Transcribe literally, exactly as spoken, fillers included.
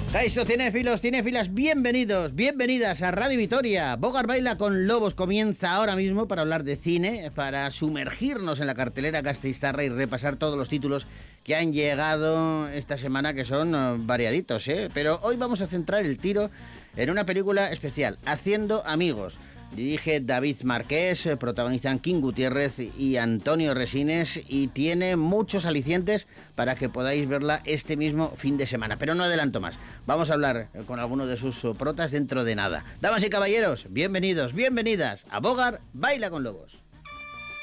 Kaixo, cinéfilos, cinéfilas, bienvenidos, bienvenidas a Radio Vitoria. Bogart Baila con Lobos comienza ahora mismo para hablar de cine, para sumergirnos en la cartelera gasteiztarra y repasar todos los títulos que han llegado esta semana, que son uh, variaditos, ¿eh? Pero hoy vamos a centrar el tiro en una película especial, Haciendo Amigos. Dirige David Marqués, protagonizan King Gutiérrez y Antonio Resines y tiene muchos alicientes para que podáis verla este mismo fin de semana. Pero no adelanto más, vamos a hablar con alguno de sus protas dentro de nada. Damas y caballeros, bienvenidos, bienvenidas a Bogart Baila con Lobos.